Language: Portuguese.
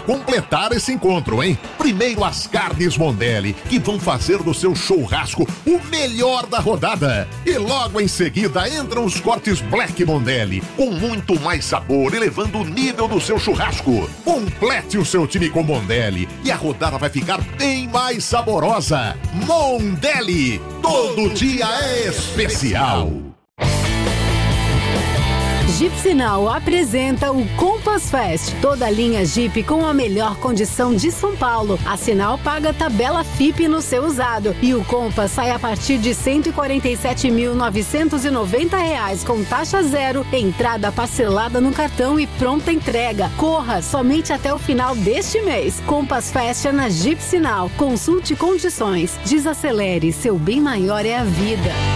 completar esse encontro, hein? Primeiro as carnes Mondelli, que vão fazer do seu churrasco o melhor da rodada. E logo em seguida entram os cortes Black Mondelli, com muito mais sabor, elevando o nível do seu churrasco. Complete o seu time com Mondelli e a rodada vai ficar bem mais saborosa. Mondelli, todo dia é especial. Jeep Sinal apresenta o Compass Fest. Toda a linha Jeep com a melhor condição de São Paulo. A Sinal paga tabela FIP no seu usado. E o Compass sai a partir de R$ 147.990 com taxa zero, entrada parcelada no cartão e pronta entrega. Corra somente até o final deste mês. Compass Fest é na Jeep Sinal. Consulte condições. Desacelere, seu bem maior é a vida.